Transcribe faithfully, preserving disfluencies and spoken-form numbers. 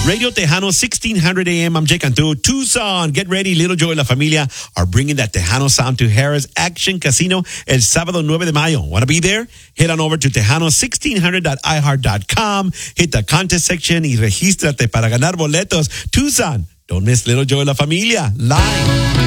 Radio Tejano, sixteen hundred A M. I'm Jay Cantu. Tucson, get ready. Little Joe y la familia are bringing that Tejano sound to Harrah's Action Casino el sábado nueve de mayo. Want to be there? Head on over to tejano sixteen hundred dot i heart dot com. Hit the contest section y regístrate para ganar boletos. Tucson, don't miss Little Joe y la familia live.